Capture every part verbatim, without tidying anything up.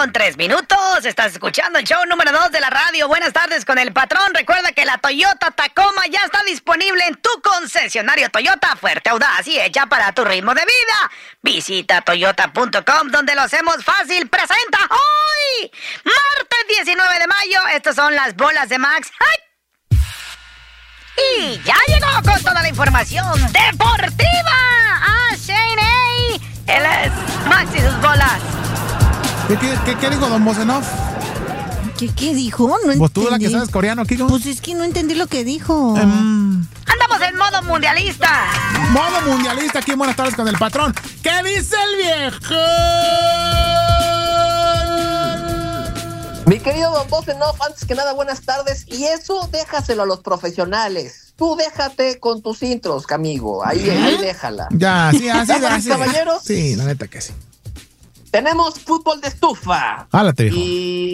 con tres minutos. Estás escuchando el show número dos de la radio. Buenas tardes con el patrón. Recuerda que la Toyota Tacoma ya está disponible en tu concesionario Toyota. Fuerte, audaz y hecha para tu ritmo de vida. Visita toyota punto com, donde lo hacemos fácil. Presenta hoy, martes diecinueve de mayo. Estas son las bolas de Max. ¡Ay! Y ya llegó con toda la información deportiva a Shane A. Él es Max y sus bolas. ¿Qué, qué, qué, qué dijo don Mosenov? ¿Qué, qué dijo? No entendí. Pues tú la que sabes coreano, aquí. ¿Cómo? Pues es que no entendí lo que dijo. Um, Andamos en modo mundialista. Modo mundialista aquí en Buenas Tardes con el patrón. ¿Qué dice el viejo? Mi querido don Mosenov, antes que nada, buenas tardes. Y eso déjaselo a los profesionales. Tú déjate con tus intros, amigo. Ahí, ahí déjala. Ya, sí, así, así. Caballeros. Sí, la neta que sí. Tenemos fútbol de estufa. Hálate, viejo.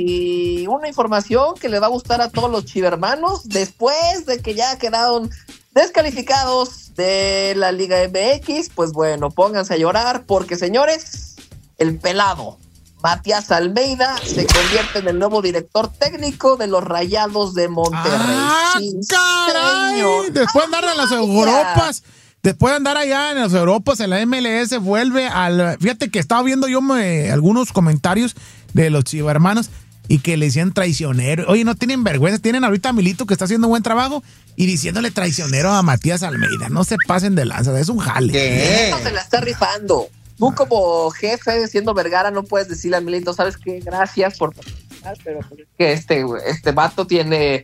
Y una información que le va a gustar a todos los chivermanos después de que ya quedaron descalificados de la Liga M X. Pues bueno, pónganse a llorar porque, señores, el pelado Matías Almeida se convierte en el nuevo director técnico de los Rayados de Monterrey. ¡Ah, sí, caray! señor. Después de andar en las Europas, después de andar allá en las Europas, en la M L S, vuelve al... Fíjate que estaba viendo yo me, algunos comentarios de los chivermanos y que le decían traicionero. Oye, no tienen vergüenza, tienen ahorita a Milito que está haciendo buen trabajo y diciéndole traicionero a Matías Almeida. No se pasen de lanza, es un jale. ¿Qué? No se la está rifando. Tú como jefe, siendo Vergara, no puedes decirle a Milito, ¿sabes qué? Gracias por participar, pero que este, este vato tiene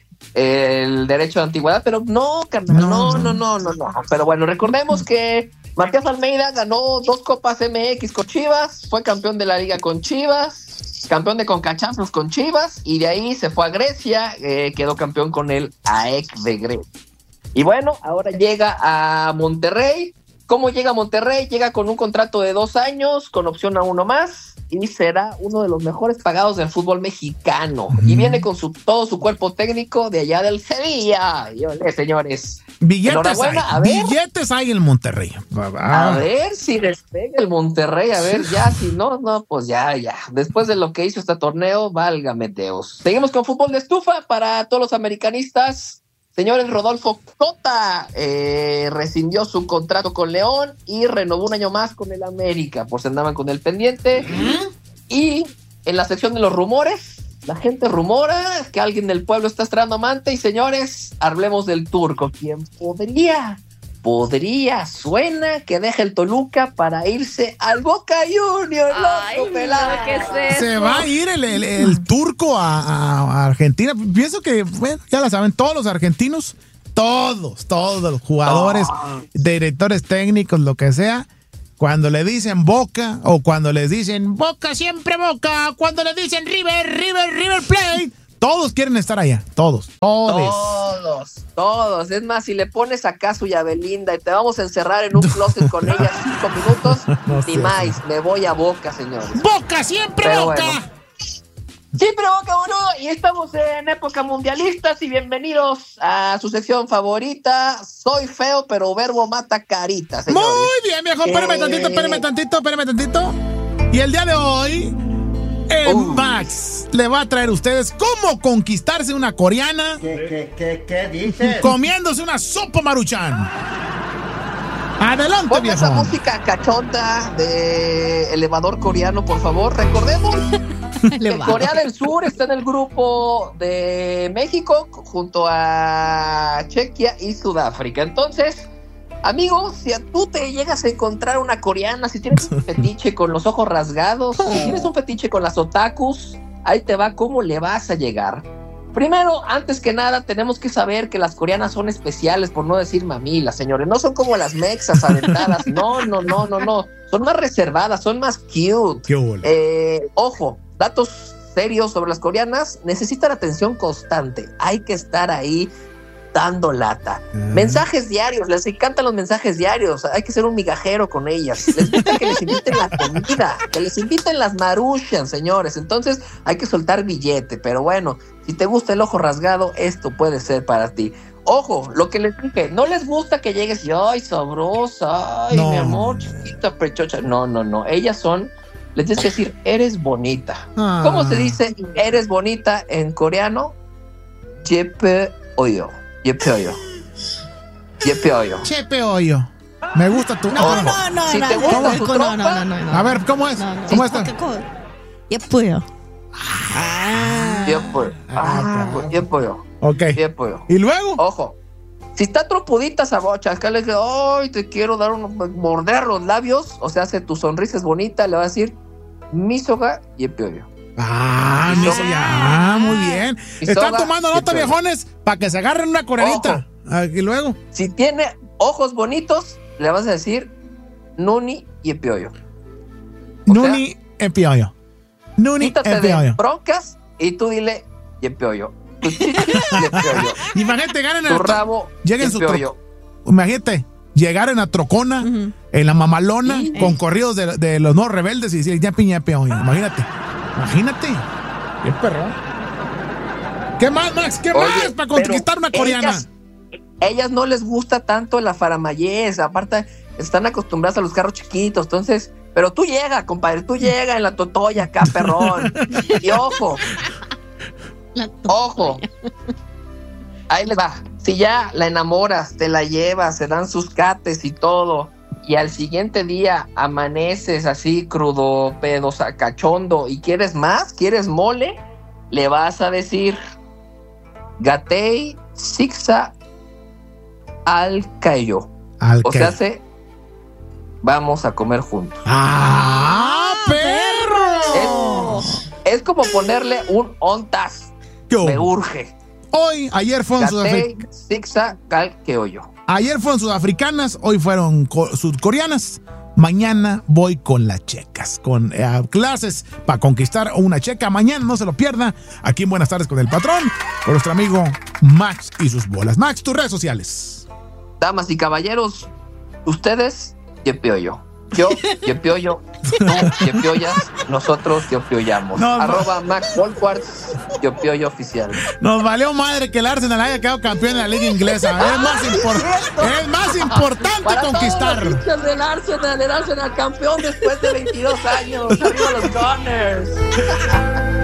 el derecho de antigüedad, pero no, carnal, no, no, no, no, no. Pero bueno, recordemos que Matías Almeida ganó dos Copas M X con Chivas, fue campeón de la Liga con Chivas, campeón de CONCACHAMPIONS con Chivas, y de ahí se fue a Grecia, eh, quedó campeón con el A E C de Grecia. Y bueno, ahora llega a Monterrey. ¿Cómo llega a Monterrey? Llega con un contrato de dos años, con opción a uno más, y será uno de los mejores pagados del fútbol mexicano. Mm. Y viene con su, todo su cuerpo técnico de allá del Sevilla. Y ole, señores. Billetes hay, a ver, billetes hay en Monterrey. Ah. A ver si despega el Monterrey, a ver, ya, si no, no, pues ya, ya. Después de lo que hizo este torneo, válgame Dios. Seguimos con fútbol de estufa para todos los americanistas. Señores, Rodolfo Cota eh, rescindió su contrato con León y renovó un año más con el América, por si andaban con el pendiente. ¿Mm? Y en la sección de los rumores, la gente rumora que alguien del pueblo está estrenando amante. Y señores, hablemos del turco, quien podría, podría, suena que deje el Toluca para irse al Boca Juniors. Ay, loco, pelado. ¿Qué es eso? Se va a ir el, el, el turco a, a, a Argentina. Pienso que, bueno, ya la saben, todos los argentinos, todos, todos los jugadores, oh. directores técnicos, lo que sea, cuando le dicen Boca o cuando les dicen Boca, siempre Boca, cuando le dicen River, River, River Plate, todos quieren estar allá, todos, todos. Todos, todos. Es más, si le pones a Casu y a Belinda y te vamos a encerrar en un closet con ellas cinco minutos, no ni sé, más, me voy a Boca, señores. ¡Boca, siempre Pero Boca! Bueno. Siempre Boca, boludo. Y estamos en época mundialistas y bienvenidos a su sección favorita. Soy feo, pero verbo mata carita, señores. Muy bien, viejo. Espérame eh... tantito, espérame tantito, espérame tantito. Y el día de hoy... El uh. Max le va a traer a ustedes cómo conquistarse una coreana. ¿Qué, qué, qué, qué dices? Comiéndose una sopa Maruchan. Adelante, Ponme viejo. Esa música cachonda de elevador coreano, por favor. Recordemos que Corea del Sur está en el grupo de México junto a Chequia y Sudáfrica. Entonces, amigo, si a tú te llegas a encontrar una coreana, si tienes un fetiche con los ojos rasgados, si tienes un fetiche con las otakus, ahí te va cómo le vas a llegar. Primero, antes que nada, tenemos que saber que las coreanas son especiales, por no decir mamilas, señores. No son como las mexas aventadas, no, no, no, no, no. Son más reservadas, son más cute. Qué eh, ojo, datos serios sobre las coreanas, necesitan atención constante. Hay que estar ahí dando lata. Mm. Mensajes diarios, les encantan los mensajes diarios. Hay que ser un migajero con ellas. Les gusta que les inviten la comida, que les inviten las maruchan, señores. Entonces hay que soltar billete. Pero bueno, si te gusta el ojo rasgado, esto puede ser para ti. Ojo, lo que les dije, no les gusta que llegues y ay, sabrosa, ay, no. mi amor, chiquita, prechocha. No, no, no. Ellas son le tienes que decir, eres bonita. Ah. ¿Cómo se dice eres bonita en coreano? Yepeoyo. Yepeoyo. Yepeoyo. Chepe hoyo. Me gusta tu. No, Ojo, no, no, si no, te no, gusta no, su no, trompa, no, no, no. A ver, ¿cómo es? No, no. ¿Cómo está? 예뻐요. Ah. Yepeoyo. Ah, yepeoyo. Ok. Yepeoyo. ¿Y luego? Ojo. Si está tropudita esa bocha, acá le dice, ay, te quiero dar un morder los labios, o sea, hace tu sonrisa es bonita, le va a decir, misoga yepeoyo. Ah, Y miso, soga. ya, muy bien. Y Están soga, tomando nota, yepeoyo. viejones, para que se agarren una coreanita. Ah, y luego. Si tiene ojos bonitos, le vas a decir, nuni yepeoyo. O Nuni en piollo. Nuni Quítate en de piollo. broncas y tú dile yepeoyo. Tu chichi, yepeoyo. Imagínate, ganen Tu a rabo, lleguen su yepeoyo. Imagínate, llegar en la trocona, Ujú. en la mamalona, Sí. con corridos de, de los no rebeldes y decir, ya piña peón. Imagínate, imagínate. Qué perro. ¿Qué más, Max? ¿Qué Oye, más para conquistar pero una coreana? Ellas, ellas no les gusta tanto la faramayez, aparte están acostumbradas a los carros chiquitos, entonces, pero tú llega, compadre, tú llega en la totoya acá, perrón. Y ojo, La ojo. Ahí les va. Si ya la enamoras, te la llevas, se dan sus cates y todo, y al siguiente día amaneces así crudo, pedo, cachondo, y quieres más, quieres mole, le vas a decir Gatei Sixa al Cayo. Al O que- sea, se vamos a comer juntos. ¡Ah, perro! Es, es como ponerle un ontas. Yo. Me urge. Hoy, ayer fueron Gatei sudafricanas. Sixa al Cayo. Ayer fueron sudafricanas, hoy fueron co- sudcoreanas. Mañana voy con las checas, con eh, clases para conquistar una checa. Mañana no se lo pierda. Aquí en Buenas Tardes con el Patrón, con nuestro amigo Max y sus bolas. Max, tus redes sociales. Damas y caballeros, ustedes, Yepeoyo. Yo, Yepeoyo. Tú, Yepeoyas. Nosotros, Yepeoyamos. No, no. Arroba Max Volquarts, Yepeoyo oficial. Nos valió madre que el Arsenal haya quedado campeón de la liga inglesa. Es más, impor- es más importante Para conquistar. todos los hinchas del Arsenal, el Arsenal campeón después de veintidós años. Arriba los Gunners.